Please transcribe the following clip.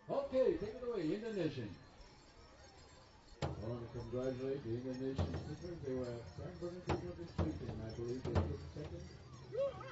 Okay, take it away, Indonesian. I want to congratulate the Indonesian sisters. They were at San Bernardino